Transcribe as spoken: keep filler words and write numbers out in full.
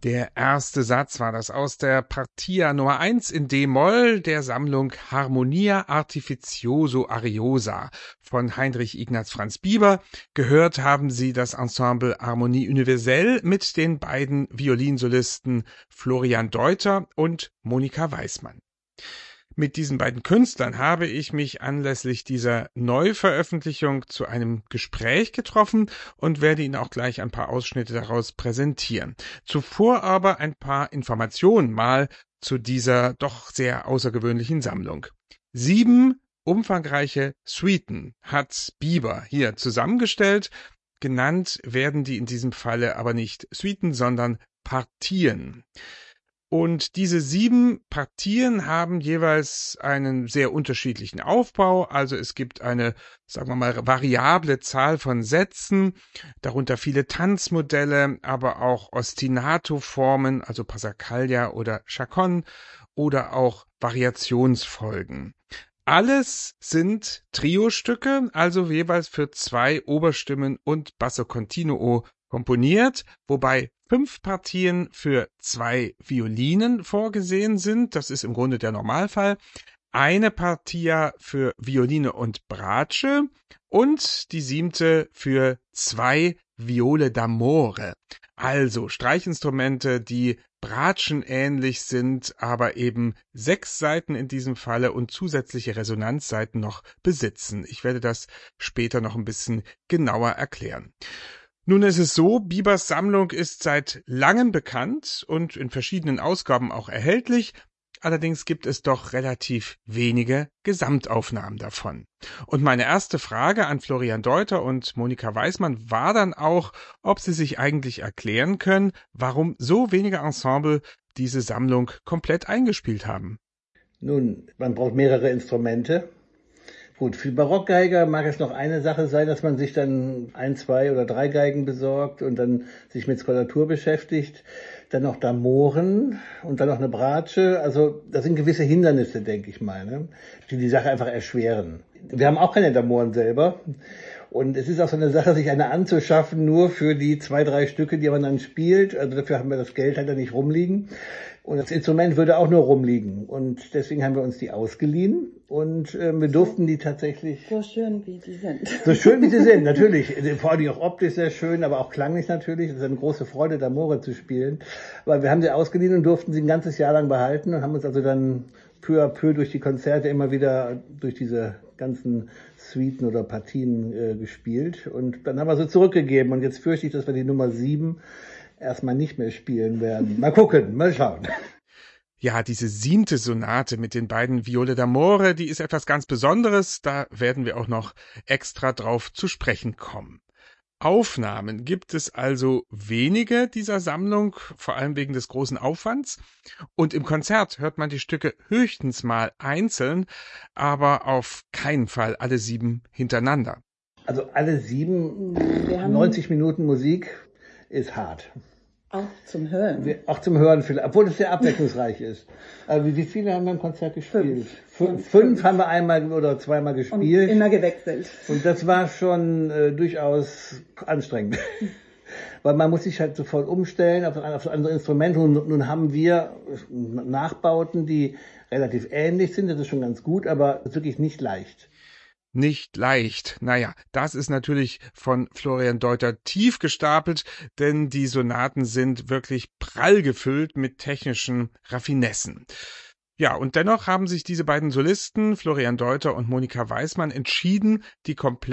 Der erste Satz war das aus der Partia Nummer eins in D-Moll der Sammlung Harmonia Artificioso Ariosa von Heinrich Ignaz Franz Bieber. Gehört haben Sie das Ensemble Harmonie Universelle mit den beiden Violinsolisten Florian Deuter und Monika Weissmann. Mit diesen beiden Künstlern habe ich mich anlässlich dieser Neuveröffentlichung zu einem Gespräch getroffen und werde Ihnen auch gleich ein paar Ausschnitte daraus präsentieren. Zuvor aber ein paar Informationen mal zu dieser doch sehr außergewöhnlichen Sammlung. Sieben umfangreiche Suiten hat Bieber hier zusammengestellt. Genannt werden die in diesem Falle aber nicht Suiten, sondern Partien. Und diese sieben Partien haben jeweils einen sehr unterschiedlichen Aufbau. Also es gibt eine, sagen wir mal, variable Zahl von Sätzen, darunter viele Tanzmodelle, aber auch Ostinato-Formen, also Passacaglia oder Chaconne oder auch Variationsfolgen. Alles sind Trio-Stücke, also jeweils für zwei Oberstimmen und Basso Continuo komponiert, wobei fünf Partien für zwei Violinen vorgesehen sind. Das ist im Grunde der Normalfall. Eine Partia für Violine und Bratsche und die siebte für zwei Viole d'amore. Also Streichinstrumente, die Bratschen ähnlich sind, aber eben sechs Saiten in diesem Falle und zusätzliche Resonanzsaiten noch besitzen. Ich werde das später noch ein bisschen genauer erklären. Nun ist es so, Biebers Sammlung ist seit langem bekannt und in verschiedenen Ausgaben auch erhältlich. Allerdings gibt es doch relativ wenige Gesamtaufnahmen davon. Und meine erste Frage an Florian Deuter und Monika Weissmann war dann auch, ob sie sich eigentlich erklären können, warum so wenige Ensemble diese Sammlung komplett eingespielt haben. Nun, man braucht mehrere Instrumente. Gut, für Barockgeiger mag es noch eine Sache sein, dass man sich dann ein, zwei oder drei Geigen besorgt und dann sich mit Skolatur beschäftigt. Dann noch Damoren und dann noch eine Bratsche. Also das sind gewisse Hindernisse, denke ich mal, ne, die die Sache einfach erschweren. Wir haben auch keine Damoren selber. Und es ist auch so eine Sache, sich eine anzuschaffen, nur für die zwei, drei Stücke, die man dann spielt. Also dafür haben wir das Geld halt da nicht rumliegen. Und das Instrument würde auch nur rumliegen. Und deswegen haben wir uns die ausgeliehen. Und äh, wir durften die tatsächlich... So schön, wie sie sind. So schön, wie sie sind, natürlich. Vor allem auch optisch sehr schön, aber auch klanglich natürlich. Es ist eine große Freude, d'amore zu spielen. Aber wir haben sie ausgeliehen und durften sie ein ganzes Jahr lang behalten und haben uns also dann peu à peu durch die Konzerte immer wieder durch diese ganzen Suiten oder Partien äh, gespielt. Und dann haben wir sie zurückgegeben. Und jetzt fürchte ich, dass wir die Nummer sieben erstmal nicht mehr spielen werden. Mal gucken, mal schauen. Ja, diese siebte Sonate mit den beiden Viole d'amore, die ist etwas ganz Besonderes. Da werden wir auch noch extra drauf zu sprechen kommen. Aufnahmen gibt es also wenige dieser Sammlung, vor allem wegen des großen Aufwands. Und im Konzert hört man die Stücke höchstens mal einzeln, aber auf keinen Fall alle sieben hintereinander. Also alle sieben, neunzig Minuten Musik ist hart. Auch zum Hören. Wir, auch zum Hören, vielleicht, obwohl es sehr abwechslungsreich ist. Also wie, wie viele haben wir im Konzert gespielt? Fünf. Fünf, Fünf haben wir einmal oder zweimal gespielt. Und immer gewechselt. Und das war schon äh, durchaus anstrengend. Weil man muss sich halt sofort umstellen auf, auf andere Instrumente. Und nun haben wir Nachbauten, die relativ ähnlich sind. Das ist schon ganz gut, aber wirklich nicht leicht. Nicht leicht. Naja, das ist natürlich von Florian Deuter tief gestapelt, denn die Sonaten sind wirklich prall gefüllt mit technischen Raffinessen. Ja, und dennoch haben sich diese beiden Solisten, Florian Deuter und Monika Weissmann, entschieden, die komplett